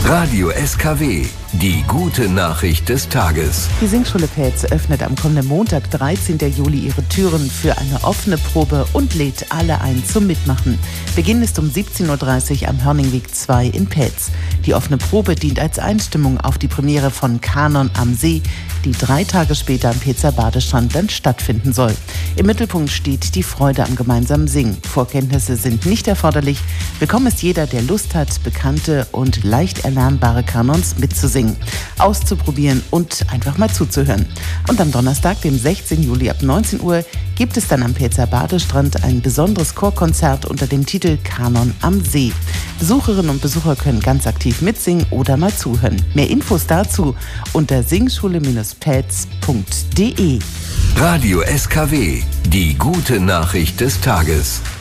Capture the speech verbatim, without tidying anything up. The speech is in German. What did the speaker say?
Radio S K W, die gute Nachricht des Tages. Die Singschule Pähtz öffnet am kommenden Montag, dreizehnten Juli, ihre Türen für eine offene Probe und lädt alle ein zum Mitmachen. Beginn ist um siebzehn Uhr dreißig am Hörningweg zwei in Pähtz. Die offene Probe dient als Einstimmung auf die Premiere von Kanon am See, die drei Tage später am Pähtzer Badestrand dann stattfinden soll. Im Mittelpunkt steht die Freude am gemeinsamen Singen. Vorkenntnisse sind nicht erforderlich. Willkommen ist jeder, der Lust hat, bekannte und leicht erlernbare Kanons mitzusingen, auszuprobieren und einfach mal zuzuhören. Und am Donnerstag, dem sechzehnten Juli ab neunzehn Uhr, gibt es dann am Pähtzer Badestrand ein besonderes Chorkonzert unter dem Titel Kanon am See. Besucherinnen und Besucher können ganz aktiv mitsingen oder mal zuhören. Mehr Infos dazu unter singschule pähtz punkt de. Radio S K W, die gute Nachricht des Tages.